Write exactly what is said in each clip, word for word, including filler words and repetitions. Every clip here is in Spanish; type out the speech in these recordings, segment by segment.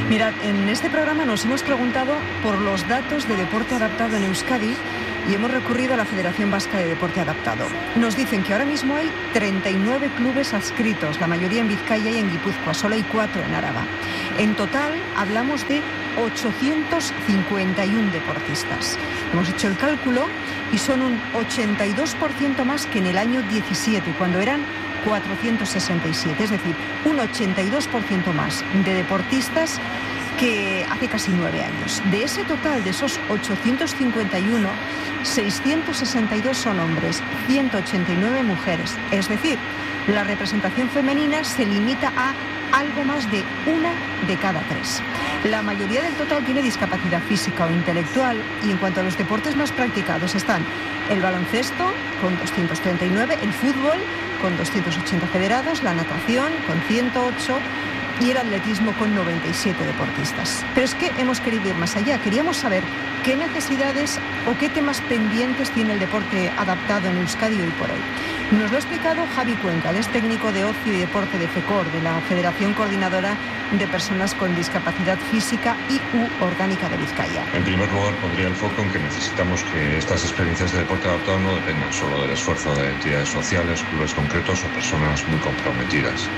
Mirad, en este programa nos hemos preguntado por los datos de deporte adaptado en Euskadi y hemos recurrido a la Federación Vasca de Deporte Adaptado. Nos dicen que ahora mismo hay treinta y nueve clubes adscritos, la mayoría en Vizcaya y en Guipúzcoa, solo hay cuatro en Araba. En total hablamos de ochocientos cincuenta y uno deportistas. Hemos hecho el cálculo y son un ochenta y dos por ciento más que en el año diecisiete, cuando eran cuatrocientos sesenta y siete, es decir, un ochenta y dos por ciento más de deportistas que hace casi nueve años. De ese total, de esos ochocientos cincuenta y uno, seiscientos sesenta y dos son hombres, ciento ochenta y nueve mujeres. Es decir, la representación femenina se limita a algo más de una de cada tres. La mayoría del total tiene discapacidad física o intelectual, y en cuanto a los deportes más practicados están el baloncesto con doscientos treinta y nueve, el fútbol con doscientos ochenta federados, la natación con ciento ocho y el atletismo con noventa y siete deportistas. Pero es que hemos querido ir más allá. Queríamos saber qué necesidades o qué temas pendientes tiene el deporte adaptado en Euskadi hoy por hoy. Nos lo ha explicado Javi Cuenca, él es técnico de ocio y deporte de FECOR, de la Federación Coordinadora de Personas con Discapacidad Física y u Orgánica de Vizcaya. En primer lugar, pondría el foco en que necesitamos que estas experiencias de deporte adaptado no dependan solo del esfuerzo de entidades sociales, clubes concretos o personas muy comprometidas.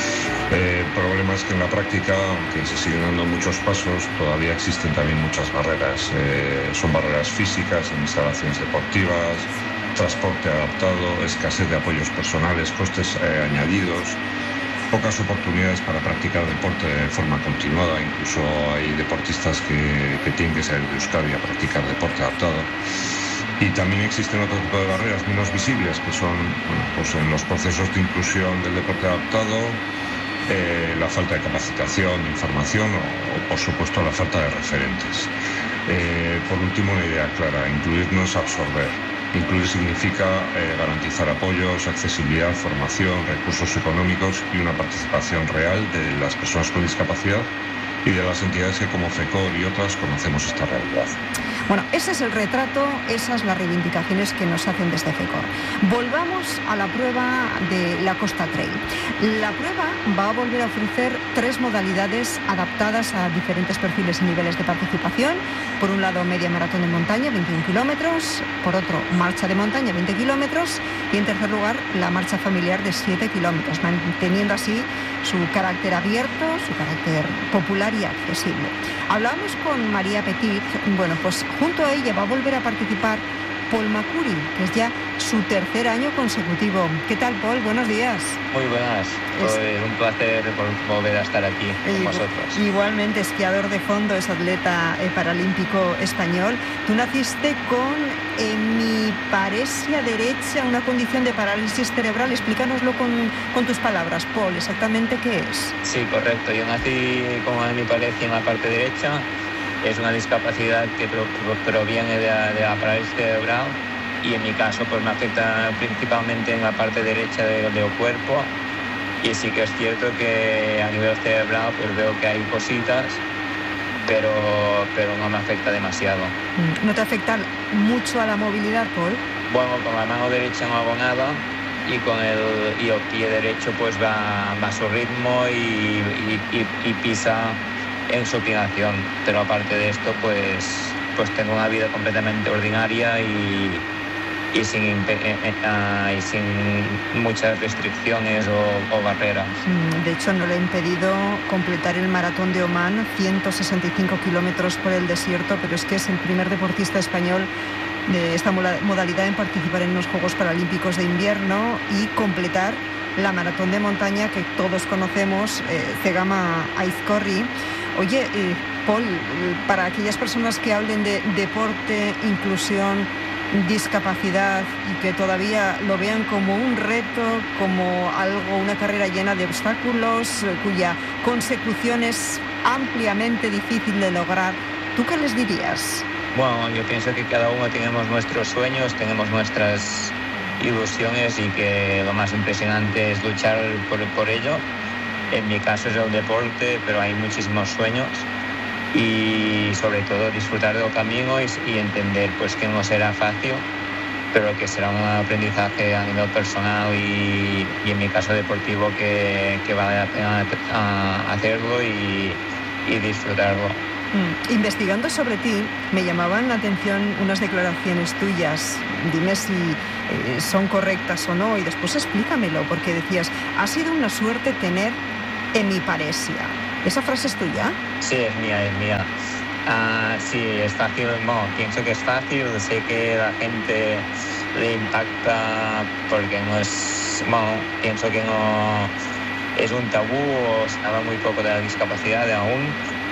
El problema es que en la práctica, aunque se siguen dando muchos pasos, todavía existen también muchas barreras. Eh, son barreras físicas en instalaciones deportivas, transporte adaptado, escasez de apoyos personales, costes eh, añadidos, pocas oportunidades para practicar deporte de forma continuada. Incluso hay deportistas que, que tienen que salir de Euskadi a practicar deporte adaptado. Y también existen otro tipo de barreras menos visibles, que son, bueno, pues en los procesos de inclusión del deporte adaptado, eh, la falta de capacitación, de información o, o por supuesto la falta de referentes. Eh, por último, una idea clara: incluir no es absorber. Incluir significa eh, garantizar apoyos, accesibilidad, formación, recursos económicos y una participación real de las personas con discapacidad y de las entidades que como FECOR y otras conocemos esta realidad. Bueno, ese es el retrato, esas las reivindicaciones que nos hacen desde FECOR. Volvamos a la prueba de la Costa Trail. La prueba va a volver a ofrecer tres modalidades adaptadas a diferentes perfiles y niveles de participación. Por un lado, media maratón de montaña, veintiún kilómetros. Por otro, marcha de montaña, veinte kilómetros. Y en tercer lugar, la marcha familiar de siete kilómetros, manteniendo así su carácter abierto, su carácter popular y accesible. Hablamos con María Petit. Bueno, pues junto a ella va a volver a participar Paul Macuri, que es ya su tercer año consecutivo. ¿Qué tal, Paul? Buenos días. Muy buenas. Es pues un placer volver a estar aquí con Igual, vosotros. Igualmente, esquiador de fondo, es atleta eh, paralímpico español. Tú naciste con hemiparesia derecha, una condición de parálisis cerebral. Explícanoslo con, con tus palabras, Paul. ¿Exactamente qué es? Sí, correcto. Yo nací con hemiparesia en la parte derecha. Es una discapacidad que pro, pro, proviene de la, de la parálisis cerebral y en mi caso pues me afecta principalmente en la parte derecha del, del cuerpo, y sí que es cierto que a nivel cerebral pues veo que hay cositas, pero, pero no me afecta demasiado. ¿No te afecta mucho a la movilidad, Paul? Bueno, con la mano derecha no hago nada y con el, y el pie derecho pues va, va a su ritmo y, y, y, y pisa en su inclinación, pero aparte de esto pues, pues tengo una vida completamente ordinaria y, y, sin, eh, eh, y sin muchas restricciones o, o barreras. De hecho, no le ha impedido completar el maratón de Omán, ciento sesenta y cinco kilómetros por el desierto, pero es que es el primer deportista español de esta modalidad en participar en los Juegos Paralímpicos de Invierno y completar la maratón de montaña que todos conocemos, eh, Cegama Aizkorri. Oye, eh, Paul, para aquellas personas que hablen de deporte, inclusión, discapacidad y que todavía lo vean como un reto, como algo, una carrera llena de obstáculos, cuya consecución es ampliamente difícil de lograr, ¿tú qué les dirías? Bueno, yo pienso que cada uno tenemos nuestros sueños, tenemos nuestras ilusiones y que lo más impresionante es luchar por, por ello. En mi caso es el deporte, pero hay muchísimos sueños y sobre todo disfrutar del camino y, y entender pues que no será fácil, pero que será un aprendizaje a nivel personal y, y en mi caso deportivo que, que vale la pena a, hacerlo y, y disfrutarlo. Mm. Investigando sobre ti, me llamaban la atención unas declaraciones tuyas. Dime si eh, son correctas o no y después explícamelo, porque decías, ha sido una suerte tener hemiparesia. ¿Esa frase es tuya? Sí, es mía, es mía. Uh, sí, es fácil, no, pienso que es fácil, sé que la gente le impacta porque no es, bueno, pienso que no es un tabú o se habla muy poco de la discapacidad aún,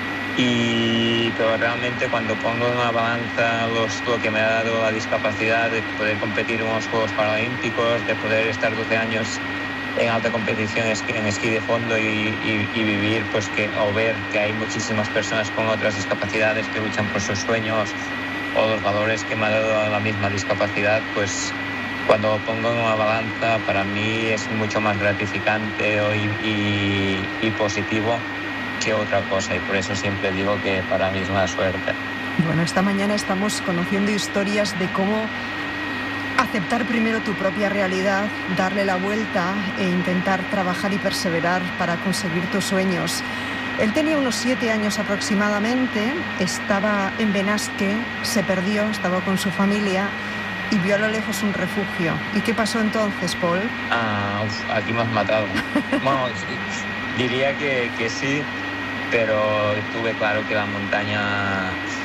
y, pero realmente cuando pongo en una balanza los, lo que me ha dado la discapacidad de poder competir en unos Juegos Paralímpicos, de poder estar doce años en alta competición en esquí de fondo y, y, y vivir, pues que, o ver que hay muchísimas personas con otras discapacidades que luchan por sus sueños, o los valores que me ha dado la misma discapacidad, pues cuando lo pongo en una balanza para mí es mucho más gratificante y, y, y positivo que otra cosa, y por eso siempre digo que para mí es una suerte. Bueno, esta mañana estamos conociendo historias de cómo aceptar primero tu propia realidad, darle la vuelta e intentar trabajar y perseverar para conseguir tus sueños. Él tenía unos siete años aproximadamente, estaba en Benasque, se perdió, estaba con su familia y vio a lo lejos un refugio. ¿Y qué pasó entonces, Paul? Ah, uf, aquí me has matado. Bueno, diría que, que sí, pero tuve claro que la montaña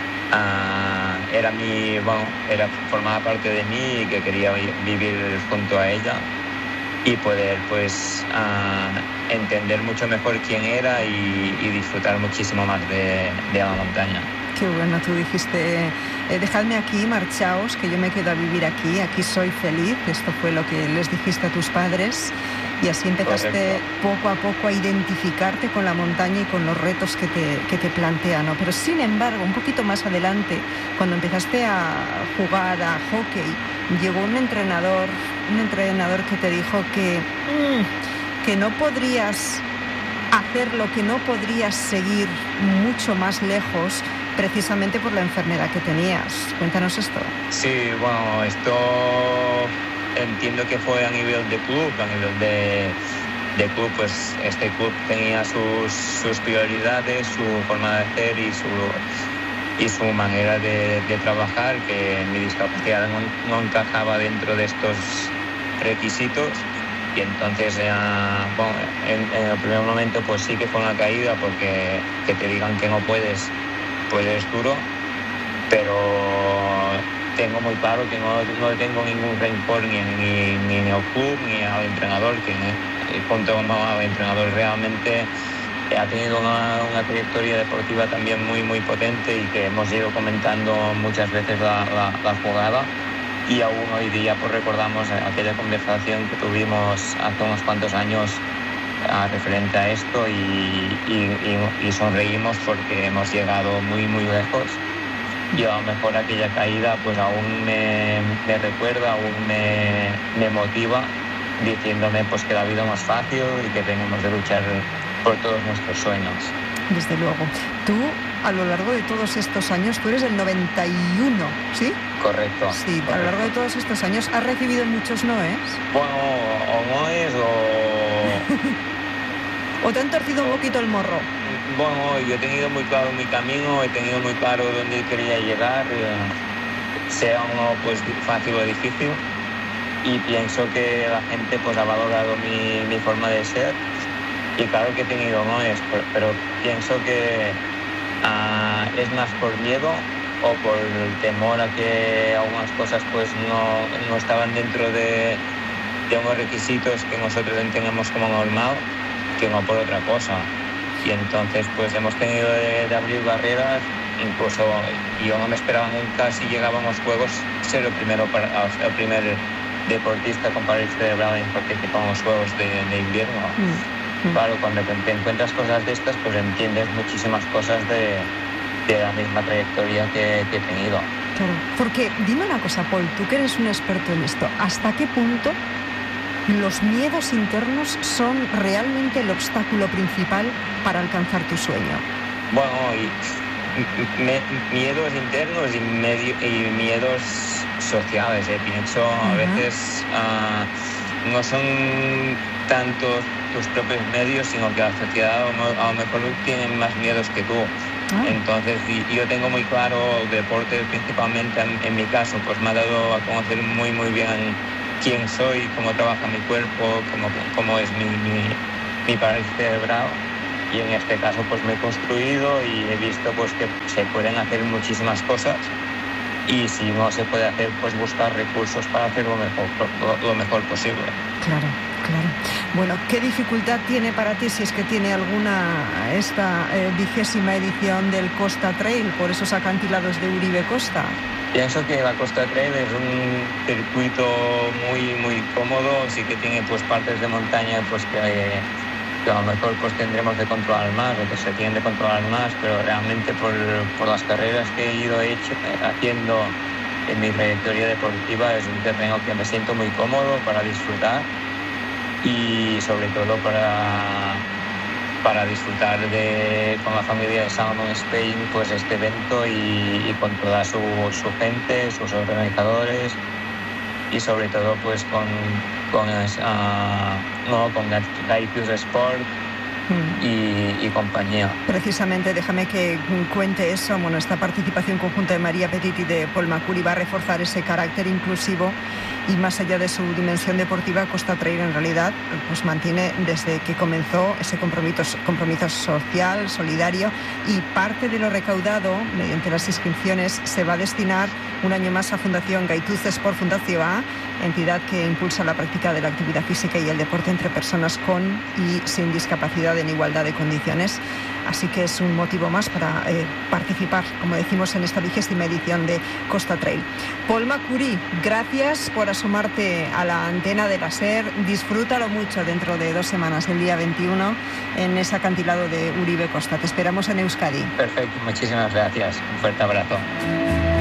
uh, era mi, bueno, era, formaba parte de mí y que quería vivir junto a ella y poder, pues, uh, entender mucho mejor quién era y, y disfrutar muchísimo más de, de la montaña. Qué bueno, tú dijiste, eh, dejadme aquí, marchaos, que yo me quedo a vivir aquí, aquí soy feliz. Esto fue lo que les dijiste a tus padres y así empezaste Correcto. Poco a poco a identificarte con la montaña y con los retos que te, que te plantea, ¿no? Pero sin embargo, un poquito más adelante, cuando empezaste a jugar a hockey, llegó un entrenador, un entrenador que te dijo que, mmm, que no podrías hacer lo que no podrías seguir mucho más lejos precisamente por la enfermedad que tenías. Cuéntanos esto. Sí, bueno, esto entiendo que fue a nivel de club, a nivel de, de club, pues este club tenía sus, sus prioridades, su forma de hacer y su, y su manera de, de trabajar, que mi discapacidad no, no encajaba dentro de estos requisitos. Y entonces, eh, bueno, en, en el primer momento pues sí que fue una caída, porque que te digan que no puedes, pues es duro, pero tengo muy claro que no, no tengo ningún rencor ni, ni, ni en el club ni al entrenador, que junto al entrenador realmente ha tenido una, una trayectoria deportiva también muy muy potente y que hemos ido comentando muchas veces la, la, la jugada. Y aún hoy día pues recordamos aquella conversación que tuvimos hace unos cuantos años uh, referente a esto y, y, y, y sonreímos porque hemos llegado muy muy lejos, y a lo mejor aquella caída pues aún me, me recuerda, aún me, me motiva, diciéndome pues que la vida es más fácil y que tenemos de luchar por todos nuestros sueños. Desde luego. Tú, a lo largo de todos estos años, tú eres del noventa y uno, ¿sí? Correcto. Sí, correcto. A lo largo de todos estos años, ¿has recibido muchos noes? Bueno, o noes o... ¿O te han torcido un poquito el morro? Bueno, yo he tenido muy claro mi camino, he tenido muy claro dónde quería llegar, sea o no pues, fácil o difícil, y pienso que la gente pues, ha valorado mi, mi forma de ser. Y claro que he tenido noes, pero, pero pienso que uh, es más por miedo o por el temor a que algunas cosas pues no, no estaban dentro de, de unos requisitos que nosotros entendemos como normal, que no por otra cosa. Y entonces pues hemos tenido de, de abrir barreras, incluso yo no me esperaba nunca, si llegábamos a Juegos, ser el, primero para, el primer deportista con parálisis cerebral en participar en los Juegos de, de invierno. Mm. Claro, cuando te encuentras cosas de estas, pues entiendes muchísimas cosas de, de la misma trayectoria que, que he tenido. Claro, porque dime una cosa, Paul, tú que eres un experto en esto, ¿hasta qué punto los miedos internos son realmente el obstáculo principal para alcanzar tu sueño? Bueno, y me, miedos internos y, medio, y miedos sociales, eh. Pienso uh-huh. a veces uh, no son tantos tus propios medios, sino que la sociedad a lo mejor tiene más miedos que tú. Ah. Entonces, yo tengo muy claro el deporte, principalmente en, en mi caso, pues me ha dado a conocer muy, muy bien quién soy, cómo trabaja mi cuerpo, cómo, cómo es mi, mi, mi parálisis cerebral. Y en este caso, pues me he construido y he visto pues que se pueden hacer muchísimas cosas. Y si no se puede hacer, pues buscar recursos para hacer lo mejor, lo, lo mejor posible. Claro, claro. Bueno, ¿qué dificultad tiene para ti, si es que tiene alguna, esta eh, vigésima edición del Costa Trail por esos acantilados de Uribe Costa? Pienso que la Costa Trail es un circuito muy, muy cómodo, sí que tiene pues partes de montaña pues que, eh, que a lo mejor pues tendremos de controlar más, o que se tienen de controlar más, pero realmente por, por las carreras que he ido hecho, haciendo en mi trayectoria deportiva es un terreno que me siento muy cómodo para disfrutar y sobre todo para, para disfrutar de, con la familia de Salomon Spain pues este evento y, y con toda su, su gente, sus organizadores y sobre todo pues con, con, uh, no, con Gaitus Sport y, y compañía. Precisamente, déjame que cuente eso. Bueno, esta participación conjunta de María Petit y de Paul Macuri va a reforzar ese carácter inclusivo y más allá de su dimensión deportiva, Costa Trail en realidad pues mantiene desde que comenzó ese compromiso, compromiso social, solidario, y parte de lo recaudado mediante las inscripciones se va a destinar un año más a Fundación Gaituz Sport Fundación A, entidad que impulsa la práctica de la actividad física y el deporte entre personas con y sin discapacidad en igualdad de condiciones. Así que es un motivo más para eh, participar, como decimos, en esta vigésima edición de Costa Trail. Paul Macuri, gracias por asomarte a la antena de la SER. Disfrútalo mucho dentro de dos semanas, el día veintiuno, en ese acantilado de Uribe Costa. Te esperamos en Euskadi. Perfecto, muchísimas gracias. Un fuerte abrazo.